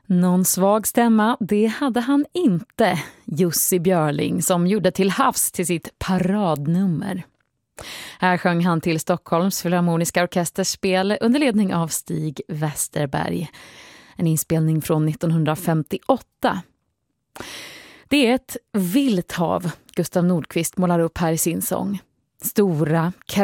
Någon svag stämma, det hade han inte, Jussi Björling, som gjorde Till havs till sitt paradnummer. Här sjöng han till Stockholms Filharmoniska orkesters spel under ledning av Stig Westerberg. En inspelning från 1958. Det är ett vilt hav Gustav Nordqvist målar upp här i sin sång. Stora,